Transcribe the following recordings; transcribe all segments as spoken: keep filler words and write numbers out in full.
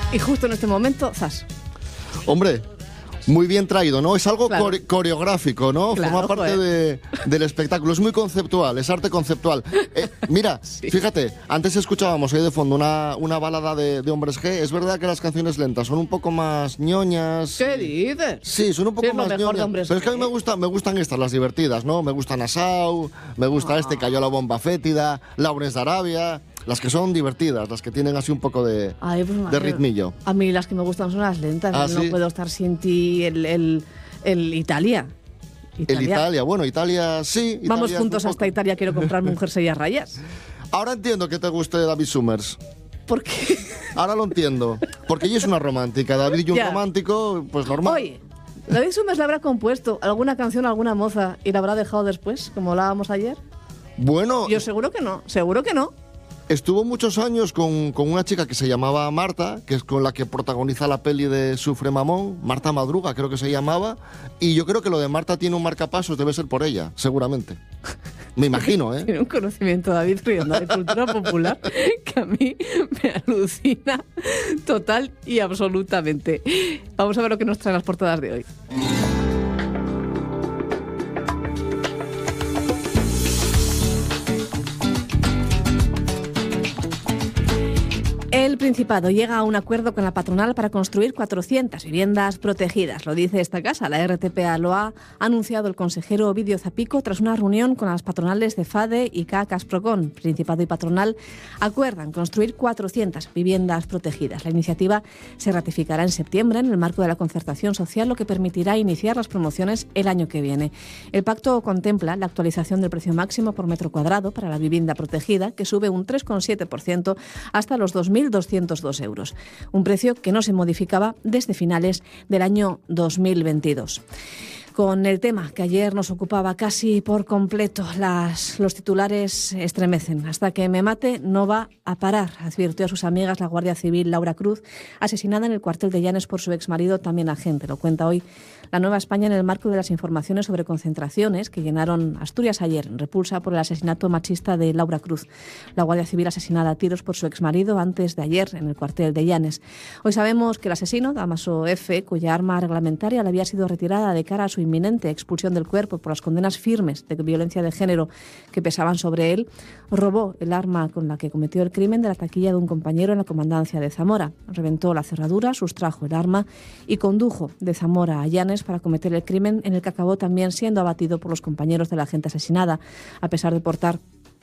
Y justo en este momento, zas. Hombre, muy bien traído, ¿no? Es algo Claro. core- coreográfico, ¿no? Claro, Forma parte joder. de, del espectáculo. Es muy conceptual, es arte conceptual. Eh, mira, Sí. fíjate, antes escuchábamos ahí de fondo una, una balada de, de Hombres G. Es verdad que las canciones lentas son un poco más ñoñas. ¿Qué dices? Sí, son un poco Sí, es lo más mejor de ñoñas. Hombres Pero es que a mí G. me, gusta, me gustan estas, las divertidas, ¿no? Me gusta Nassau, me gusta Ah. este Cayó la bomba fétida, Laurens de Arabia. Las que son divertidas, las que tienen así un poco de, Ay, pues, de madre, ritmillo. A mí las que me gustan son las lentas. ¿Ah, no sí? puedo estar sin ti. El, el, el Italia. El Italia, bueno, Italia sí. Vamos Italia es juntos un hasta poco- Italia, quiero comprarme un jersey a rayas. Ahora entiendo que te guste David Summers. ¿Por qué? Ahora lo entiendo. Porque ella es una romántica. David y un Ya. romántico, pues normal. Oye, David Summers le habrá compuesto alguna canción a alguna moza y la habrá dejado después, como hablábamos ayer. Bueno, Yo seguro que no, seguro que no. estuvo muchos años con, con una chica que se llamaba Marta, que es con la que protagoniza la peli de Sufre Mamón, Marta Madruga creo que se llamaba, y yo creo que lo de Marta tiene un marcapasos, debe ser por ella, seguramente. Me imagino, ¿eh? Tiene un conocimiento, David Rionda, de cultura popular que a mí me alucina total y absolutamente. Vamos a ver lo que nos traen las portadas de hoy. El Principado llega a un acuerdo con la patronal para construir cuatrocientas viviendas protegidas. Lo dice esta casa. La R T P A lo ha anunciado el consejero Ovidio Zapico tras una reunión con las patronales de FADE y C A Casprocon. Principado y patronal acuerdan construir cuatrocientas viviendas protegidas. La iniciativa se ratificará en septiembre en el marco de la concertación social, lo que permitirá iniciar las promociones el año que viene. El pacto contempla la actualización del precio máximo por metro cuadrado para la vivienda protegida, que sube un tres coma siete por ciento hasta los dos mil doscientos dos euros, un precio que no se modificaba desde finales del año dos mil veintidós. Con el tema que ayer nos ocupaba casi por completo, las, los titulares estremecen. Hasta que me mate no va a parar, advirtió a sus amigas la Guardia Civil Laura Cruz, asesinada en el cuartel de Llanes por su exmarido, también agente. Lo cuenta hoy La Nueva España en el marco de las informaciones sobre concentraciones que llenaron Asturias ayer, en repulsa por el asesinato machista de Laura Cruz, la Guardia Civil asesinada a tiros por su exmarido antes de ayer en el cuartel de Llanes. Hoy sabemos que el asesino, Damaso F., cuya arma reglamentaria le había sido retirada de cara a su inminente expulsión del cuerpo por las condenas firmes de violencia de género que pesaban sobre él, robó el arma con la que cometió el crimen de la taquilla de un compañero en la comandancia de Zamora. Reventó la cerradura, sustrajo el arma y condujo de Zamora a Llanes para cometer el crimen, en el que acabó también siendo abatido por los compañeros de la gente asesinada, a pesar de portar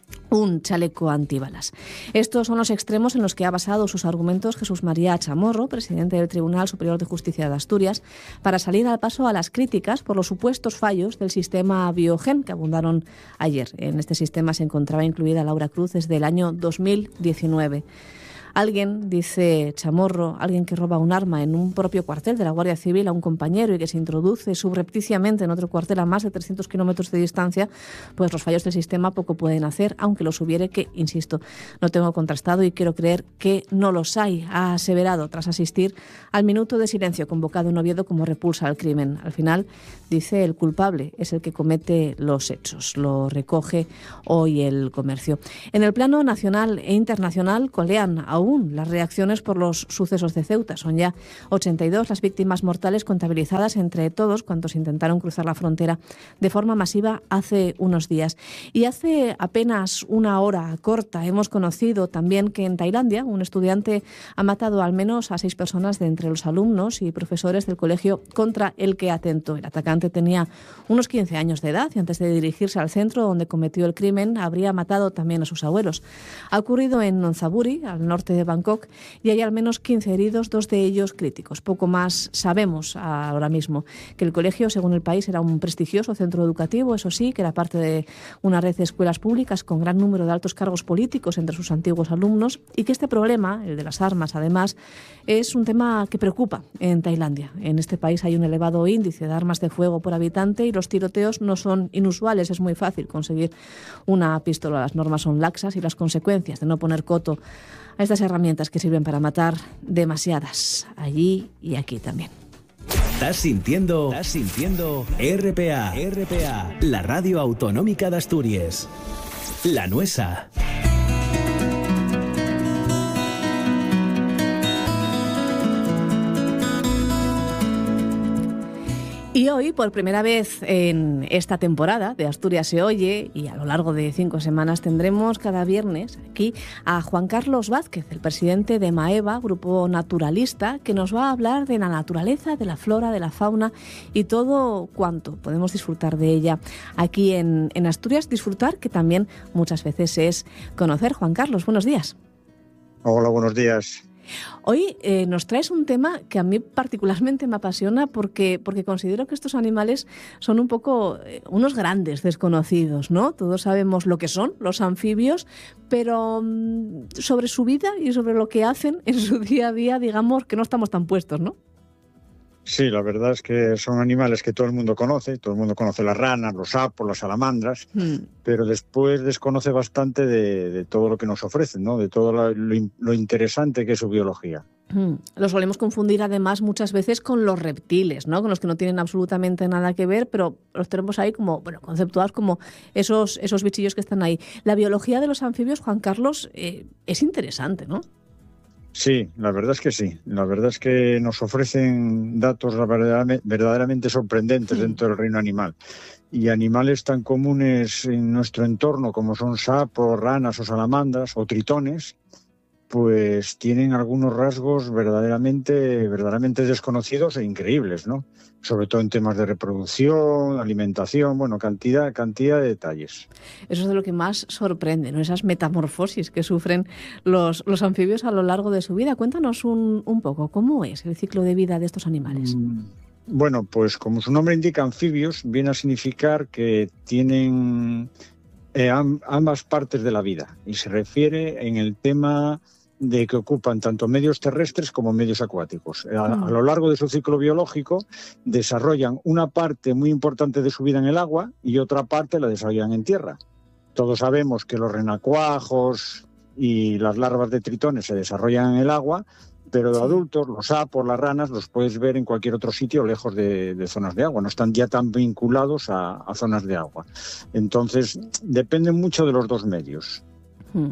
un chaleco antibalas. Estos son los extremos en los que ha basado sus argumentos Jesús María Chamorro, presidente del Tribunal Superior de Justicia de Asturias, para salir al paso a las críticas por los supuestos fallos del sistema Biogen que abundaron ayer. En este sistema se encontraba incluida Laura Cruz desde el año dos mil diecinueve. Alguien, dice Chamorro, alguien que roba un arma en un propio cuartel de la Guardia Civil a un compañero y que se introduce subrepticiamente en otro cuartel a más de trescientos kilómetros de distancia, pues los fallos del sistema poco pueden hacer, aunque los hubiere, que, insisto, no tengo contrastado y quiero creer que no los hay, ha aseverado tras asistir al minuto de silencio convocado en Oviedo como repulsa al crimen. Al final, dice, el culpable es el que comete los hechos. Lo recoge hoy El Comercio. En el plano nacional e internacional colean aún las reacciones por los sucesos de Ceuta. Son ya ochenta y dos las víctimas mortales contabilizadas entre todos cuantos intentaron cruzar la frontera de forma masiva hace unos días. Y hace apenas una hora corta hemos conocido también que en Tailandia un estudiante ha matado al menos a seis personas de entre los alumnos y profesores del colegio contra el que atentó. El atacante tenía unos quince años de edad y antes de dirigirse al centro donde cometió el crimen habría matado también a sus abuelos. Ha ocurrido en Nonthaburi, al norte de Bangkok, y hay al menos quince heridos, dos de ellos críticos. Poco más sabemos ahora mismo. Que el colegio, según el país, era un prestigioso centro educativo, eso sí, que era parte de una red de escuelas públicas con gran número de altos cargos políticos entre sus antiguos alumnos, y que este problema, el de las armas, además, es un tema que preocupa en Tailandia. En este país hay un elevado índice de armas de fuego por habitante y los tiroteos no son inusuales. Es muy fácil conseguir una pistola. Las normas son laxas y las consecuencias de no poner coto a estas herramientas que sirven para matar demasiadas, allí y aquí también. Estás sintiendo, estás sintiendo R P A, R P A, la radio autonómica de Asturias. La Nuesa. hoy, por primera vez en esta temporada de Asturias se oye, y a lo largo de cinco semanas tendremos cada viernes aquí a Juan Carlos Vázquez, el presidente de Maeva, grupo naturalista, que nos va a hablar de la naturaleza, de la flora, de la fauna y todo cuanto podemos disfrutar de ella aquí en, en Asturias. Disfrutar que también muchas veces es conocer. Juan Carlos, buenos días. Hola, buenos días. Hoy eh, nos traes un tema que a mí particularmente me apasiona porque, porque considero que estos animales son un poco eh, unos grandes desconocidos, ¿no? Todos sabemos lo que son los anfibios, pero mmm, sobre su vida y sobre lo que hacen en su día a día, digamos que no estamos tan puestos, ¿no? Sí, la verdad es que son animales que todo el mundo conoce, todo el mundo conoce las ranas, los sapos, las salamandras, mm. pero después desconoce bastante de, de todo lo que nos ofrecen, ¿no? De todo lo, lo, lo interesante que es su biología. Mm. Lo solemos confundir además muchas veces con los reptiles, ¿no? Con los que no tienen absolutamente nada que ver, pero los tenemos ahí como, bueno, conceptuados como esos, esos bichillos que están ahí. La biología de los anfibios, Juan Carlos, eh, es interesante, ¿no? Sí, la verdad es que sí. La verdad es que nos ofrecen datos verdaderamente, verdaderamente sorprendentes dentro del reino animal. Y animales tan comunes en nuestro entorno como son sapos, ranas o salamandras o tritones, pues tienen algunos rasgos verdaderamente, verdaderamente desconocidos e increíbles, ¿no? Sobre todo en temas de reproducción, alimentación, bueno, cantidad, cantidad de detalles. Eso es de lo que más sorprende, ¿no? Esas metamorfosis que sufren los, los anfibios a lo largo de su vida. Cuéntanos un, un poco, ¿cómo es el ciclo de vida de estos animales? Mm, bueno, pues como su nombre indica, anfibios, viene a significar que tienen eh, ambas partes de la vida. Y se refiere en el tema de que ocupan tanto medios terrestres como medios acuáticos. A, a lo largo de su ciclo biológico desarrollan una parte muy importante de su vida en el agua y otra parte la desarrollan en tierra. Todos sabemos que los renacuajos y las larvas de tritones se desarrollan en el agua, pero de adultos, los sapos, las ranas, los puedes ver en cualquier otro sitio lejos de, de zonas de agua. No están ya tan vinculados a, a zonas de agua. Entonces, dependen mucho de los dos medios. Hmm.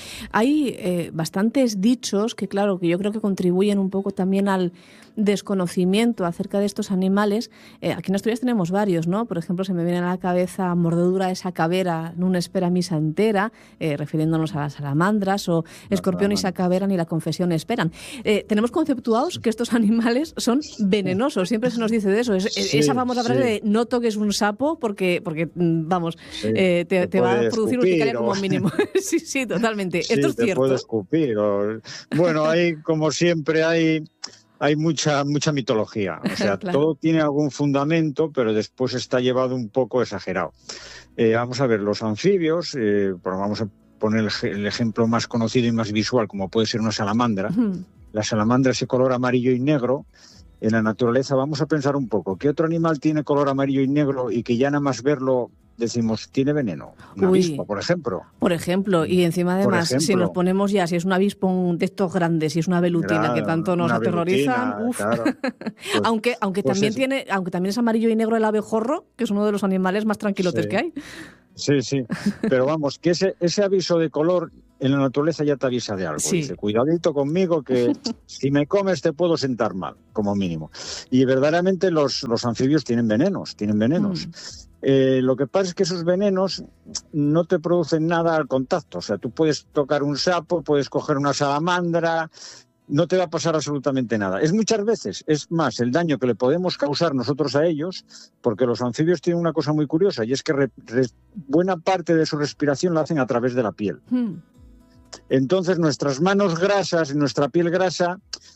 Hay eh, bastantes dichos que, claro, que yo creo que contribuyen un poco también al desconocimiento acerca de estos animales. Eh, aquí en Asturias tenemos varios, ¿no? Por ejemplo, se me viene a la cabeza mordedura de sacavera, no espera misa entera, eh, refiriéndonos a las salamandras, o escorpión y sacavera ni la confesión esperan. Eh, tenemos conceptuados que estos animales son venenosos, siempre se nos dice de eso. Es, sí, esa famosa frase sí. de no toques un sapo porque, porque vamos, sí, eh, te, te, te va a producir urticaria o... como mínimo. sí, sí, totalmente. Sí, Esto es te cierto. Puede escupir. O... Bueno, hay, como siempre, hay... Hay mucha mucha mitología, o sea, claro. Todo tiene algún fundamento, pero después está llevado un poco exagerado. Eh, vamos a ver, los anfibios, eh, bueno, vamos a poner el, el ejemplo más conocido y más visual, como puede ser una salamandra. Uh-huh. La salamandra es de color amarillo y negro. En la naturaleza, vamos a pensar un poco, ¿qué otro animal tiene color amarillo y negro y que ya nada más verlo decimos, tiene veneno? Un Uy, avispo, por ejemplo. Por ejemplo, y encima además, si nos ponemos ya, si es un avispo de estos grandes, si es una velutina claro, que tanto nos aterrorizan, uf. Claro. Pues, aunque aunque pues también es... tiene, aunque también es amarillo y negro el abejorro, que es uno de los animales más tranquilotes sí. que hay. Sí, sí, pero vamos, que ese, ese aviso de color en la naturaleza ya te avisa de algo. Sí. Dice, cuidadito conmigo que si me comes te puedo sentar mal, como mínimo. Y verdaderamente los, los anfibios tienen venenos, tienen venenos. Mm. Eh, lo que pasa es que esos venenos no te producen nada al contacto. O sea, tú puedes tocar un sapo, puedes coger una salamandra, no te va a pasar absolutamente nada. Es muchas veces, es más, el daño que le podemos causar nosotros a ellos, porque los anfibios tienen una cosa muy curiosa, y es que re, re, buena parte de su respiración la hacen a través de la piel. Hmm. Entonces, nuestras manos grasas y nuestra piel grasa,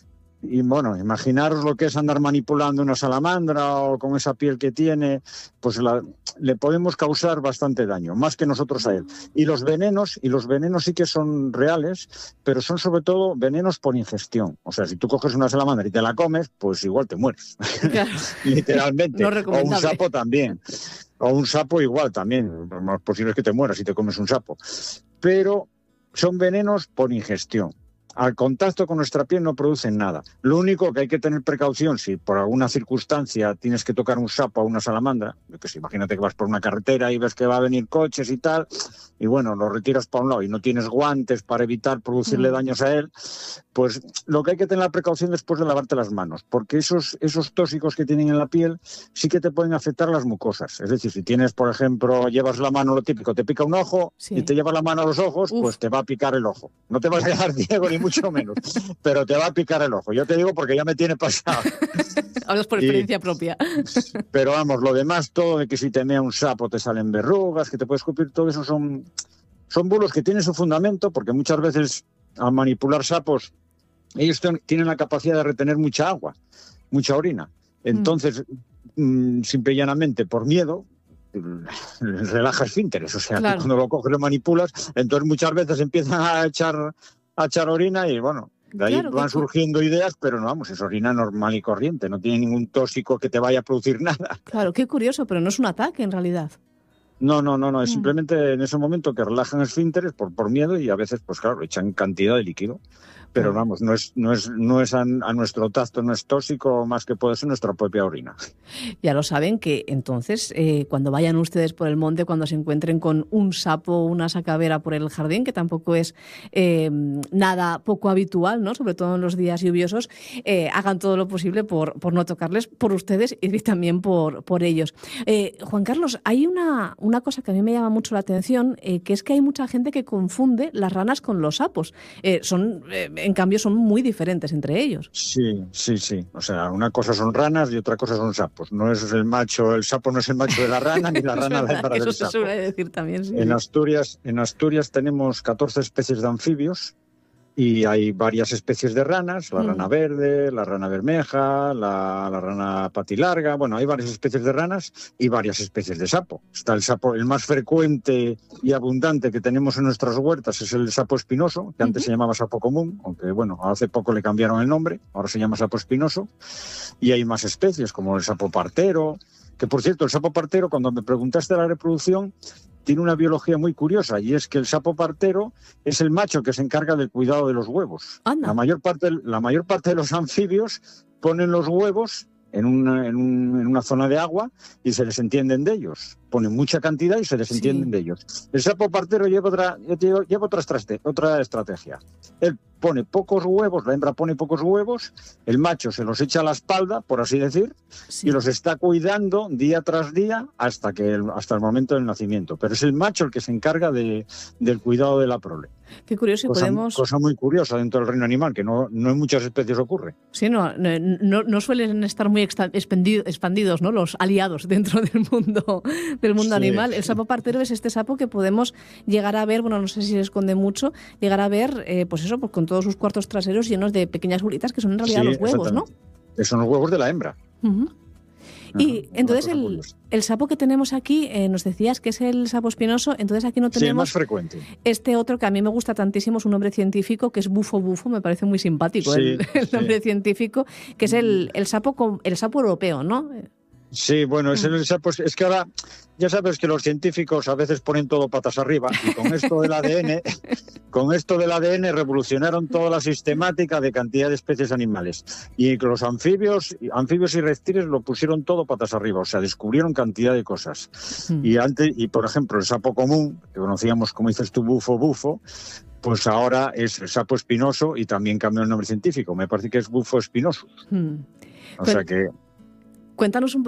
y bueno, imaginaros lo que es andar manipulando una salamandra o con esa piel que tiene, pues la, le podemos causar bastante daño, más que nosotros a él. Y los venenos, y los venenos sí que son reales, pero son sobre todo venenos por ingestión. O sea, si tú coges una salamandra y te la comes, pues igual te mueres. Claro. Literalmente. No o un sapo también. O un sapo igual también. Lo más posible es que te mueras si te comes un sapo. Pero son venenos por ingestión. al contacto con nuestra piel no producen nada. Lo único que hay que tener precaución, si por alguna circunstancia tienes que tocar un sapo o una salamandra, que si imagínate que vas por una carretera y ves que va a venir coches y tal, y bueno, lo retiras para un lado y no tienes guantes para evitar producirle daños a él, pues lo que hay que tener la precaución después de lavarte las manos, porque esos, esos tóxicos que tienen en la piel sí que te pueden afectar las mucosas. Es decir, si tienes, por ejemplo, llevas la mano, lo típico, te pica un ojo sí. y te llevas la mano a los ojos, Uf. pues te va a picar el ojo. No te vas a quedar ciego ni mucho menos, pero te va a picar el ojo. Yo te digo porque ya me tiene pasado. Hablas por experiencia y, propia. Pero vamos, lo demás, todo de que si te mea un sapo te salen verrugas, que te puedes escupir, todo eso son, son bulos que tienen su fundamento, porque muchas veces al manipular sapos, ellos tienen la capacidad de retener mucha agua, mucha orina. Entonces, mm. simple y llanamente, por miedo, relaja esfínteres. O sea, claro. que cuando lo coges lo manipulas, entonces muchas veces empiezan a echar, a echar orina y bueno, de ahí claro, van surgiendo ideas, pero no, vamos, es orina normal y corriente, no tiene ningún tóxico que te vaya a producir nada. Claro, qué curioso, pero no es un ataque en realidad. No, no, no, no, es mm. simplemente en ese momento que relajan esfínteres por, por miedo y a veces, pues claro, echan cantidad de líquido. Pero vamos, no es, no es, no es a, a nuestro tacto, no es tóxico, más que puede ser nuestra propia orina. Ya lo saben que entonces, eh, cuando vayan ustedes por el monte, cuando se encuentren con un sapo o una sacavera por el jardín, que tampoco es eh, nada poco habitual, ¿no? Sobre todo en los días lluviosos, eh, hagan todo lo posible por, por no tocarles, por ustedes y también por, por ellos. Eh, Juan Carlos, hay una, una cosa que a mí me llama mucho la atención, eh, que es que hay mucha gente que confunde las ranas con los sapos. Eh, son... Eh, En cambio, son muy diferentes entre ellos. Sí, sí, sí. O sea, una cosa son ranas y otra cosa son sapos. No es el macho, el sapo no es el macho de la rana, ni la rana la hembra del sapo. Eso se suele decir también, sí. En Asturias, en Asturias tenemos catorce especies de anfibios y hay varias especies de ranas, la mm. rana verde, la rana bermeja, la, la rana patilarga, bueno, hay varias especies de ranas y varias especies de sapo. Está el sapo, el más frecuente y abundante que tenemos en nuestras huertas es el sapo espinoso, que antes uh-huh. se llamaba sapo común, aunque bueno, hace poco le cambiaron el nombre, ahora se llama sapo espinoso, y hay más especies como el sapo partero, que por cierto, el sapo partero, cuando me preguntaste de la reproducción, tiene una biología muy curiosa, y es que el sapo partero es el macho que se encarga del cuidado de los huevos. Anda. La mayor parte, la mayor parte de los anfibios ponen los huevos en una, en, un, en una zona de agua y se desentienden de ellos. Ponen mucha cantidad y se desentienden sí. de ellos. El sapo partero lleva otra, lleva otra, otra estrategia. Él pone pocos huevos, la hembra pone pocos huevos, el macho se los echa a la espalda, por así decir, sí. y los está cuidando día tras día hasta, que el, hasta el momento del nacimiento. Pero es el macho el que se encarga de, del cuidado de la prole. Qué curioso, y cosa, podemos... cosa muy curiosa dentro del reino animal, que no, no en muchas especies ocurre. Sí, no, no, no suelen estar muy expandidos, ¿no? Los aliados dentro del mundo, del mundo sí. animal. El sapo partero es este sapo que podemos llegar a ver, bueno, no sé si se esconde mucho, llegar a ver, eh, pues eso, pues con todos sus cuartos traseros llenos de pequeñas bolitas que son en realidad sí, los huevos, ¿no? Son los huevos de la hembra. Uh-huh. Y entonces el, el sapo que tenemos aquí, eh, nos decías que es el sapo espinoso, entonces aquí no tenemos... Sí, más frecuente. Este otro que a mí me gusta tantísimo, es un nombre científico, que es bufo bufo, me parece muy simpático sí, el, el nombre sí. científico, que es el, el, sapo, el sapo europeo, ¿no? Sí, bueno, es el sapo, es que ahora ya sabes que los científicos a veces ponen todo patas arriba y con esto del A D N, con esto del A D N revolucionaron toda la sistemática de cantidad de especies animales y los anfibios, anfibios y reptiles lo pusieron todo patas arriba, o sea, descubrieron cantidad de cosas. Mm. Y antes, y por ejemplo, el sapo común, que conocíamos, como dices tú, bufo bufo, pues ahora es el sapo espinoso y también cambió el nombre científico, me parece que es bufo espinoso. Mm. O Pero... sea que... Cuéntanos un poco.